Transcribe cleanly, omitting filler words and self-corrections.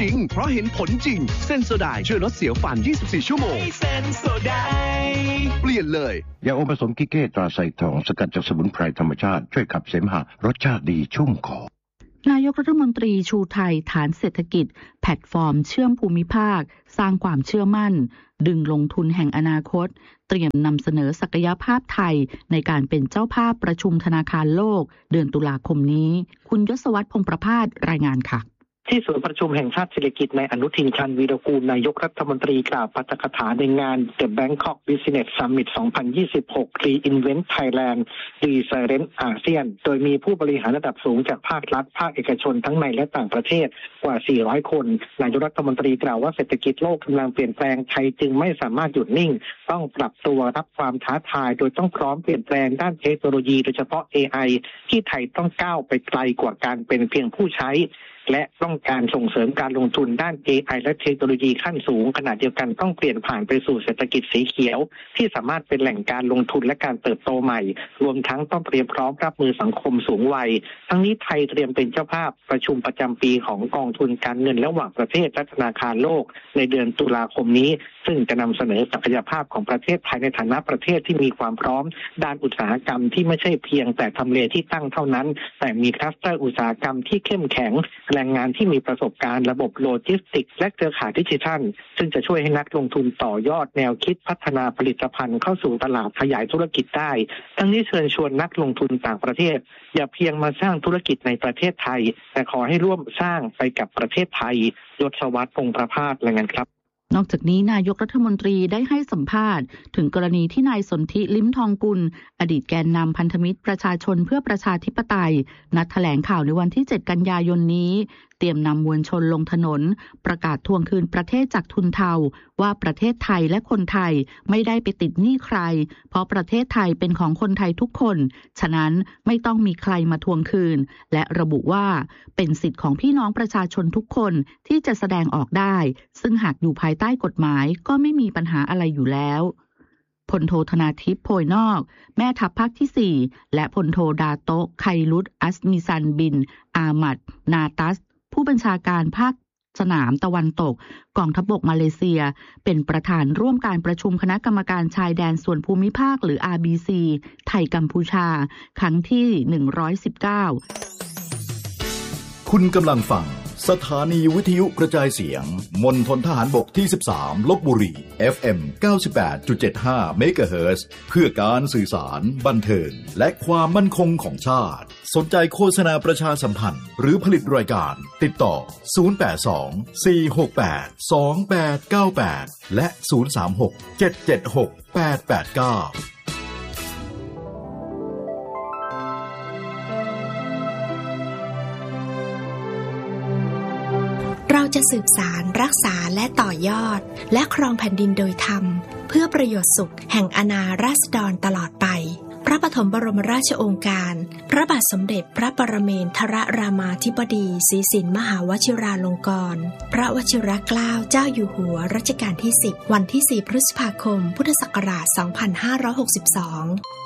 จริงเพราะเห็นผลจริงเซนโซไดช่วยลดเสียวฟัน24ชั่วโมงเซนโซไดเปลี่ยนเลยยาอมผสมกิเก้ตราไซทองสกัดจากสมุนไพรธรรมชาติช่วยขับเสมหะรสชาติดีชุ่มคอนายกรัฐมนตรีชูไทยฐานเศรษฐกิจแพลตฟอร์มเชื่อมภูมิภาคสร้างความเชื่อมั่นดึงลงทุนแห่งอนาคตเตรียมนำเสนอศักยภาพไทยในการเป็นเจ้าภาพประชุมธนาคารโลกเดือนตุลาคมนี้คุณยศวัฒน์พงษ์ประภาสรายงานค่ะที่ศูนย์ประชุมแห่งชาติเศรษฐกิจในอนุทินชาญวีรกูลนายกรัฐมนตรีกล่าวปาฐกถาในงาน The Bangkok Business Summit 2026 Reinvent Thailand Resilient ASEAN โดยมีผู้บริหารระดับสูงจากภาครัฐภาคเอกชนทั้งในและต่างประเทศกว่า400คนนายกรัฐมนตรีกล่าวว่าเศรษฐกิจโลกกำลังเปลี่ยนแปลงไทยจึงไม่สามารถหยุดนิ่งต้องปรับตัวรับความท้าทายโดยต้องพร้อมเปลี่ยนแปลงด้านเทคโนโลยีโดยเฉพาะ AI ที่ไทยต้องก้าวไปไกลกว่าการเป็นเพียงผู้ใช้และต้องการส่งเสริมการลงทุนด้าน AI และเทคโนโลยีขั้นสูงขณะเดียวกันต้องเปลี่ยนผ่านไปสู่เศรษฐกิจสีเขียวที่สามารถเป็นแหล่งการลงทุนและการเติบโตใหม่รวมทั้งต้องเตรียมพร้อมรับมือสังคมสูงวัยทั้งนี้ไทยเตรียมเป็นเจ้าภาพประชุมประจำปีของกองทุนการเงินระหว่างประเทศและธนาคารโลกในเดือนตุลาคมนี้ซึ่งจะนำเสนอศักยภาพของประเทศไทยในฐานะประเทศที่มีความพร้อมด้านอุตสาหกรรมที่ไม่ใช่เพียงแต่ทำเลที่ตั้งเท่านั้นแต่มีคลัสเตอร์อุตสาหกรรมที่เข้มแข็งแรงงานที่มีประสบการณ์ระบบโลจิสติกส์และเครือข่ายดิจิทัลซึ่งจะช่วยให้นักลงทุนต่อยอดแนวคิดพัฒนาผลิตภัณฑ์เข้าสู่ตลาดขยายธุรกิจได้ทั้งนี้เชิญชวนนักลงทุนต่างประเทศอย่าเพียงมาสร้างธุรกิจในประเทศไทยแต่ขอให้ร่วมสร้างไปกับประเทศไทยยศวัฒน์พงษ์ประภาสรายงานครับนอกจากนี้นายกรัฐมนตรีได้ให้สัมภาษณ์ถึงกรณีที่นายสนธิลิ้มทองกุลอดีตแกนนำพันธมิตรประชาชนเพื่อประชาธิปไตยนัดแถลงข่าวในวันที่7กันยายนนี้เตรียมนำมวลชนลงถนนประกาศทวงคืนประเทศจากทุนเทาว่าประเทศไทยและคนไทยไม่ได้ไปติดหนี้ใครเพราะประเทศไทยเป็นของคนไทยทุกคนฉะนั้นไม่ต้องมีใครมาทวงคืนและระบุว่าเป็นสิทธิ์ของพี่น้องประชาชนทุกคนที่จะแสดงออกได้ซึ่งหากอยู่ภายใต้กฎหมายก็ไม่มีปัญหาอะไรอยู่แล้วพลโทธนาทิพย์โพยนอกแม่ทัพภาคที่4และพลโทดาโตะไคลุตอัสมิซันบินอามัดนาตัสผู้บัญชาการภาคสนามตะวันตกกองทัพบกมาเลเซียเป็นประธานร่วมการประชุมคณะกรรมการชายแดนส่วนภูมิภาคหรือ RBC ไทยกัมพูชาครั้งที่119 คุณกำลังฟังสถานีวิทยุกระจายเสียงมณฑลทหารบกที่13ลพบุรี FM 98.75 เมกะเฮิรตซ์เพื่อการสื่อสารบันเทิงและความมั่นคงของชาติสนใจโฆษณาประชาสัมพันธ์หรือผลิตรายการติดต่อ082 468 2898และ036 776 889 เราจะสืบสานรักษาและต่อยอดและครองแผ่นดินโดยธรรมเพื่อประโยชน์สุขแห่งอาณาราษฎรตลอดไปพระปฐมบรมราชโองการพระบาทสมเด็จพระปรเมนทรรามาธิบดีศรีสินมหาวชิราลงกรณ์พระวชิรเกล้าเจ้าอยู่หัวรัชกาลที่10วันที่4พฤษภาคมพุทธศักราช2562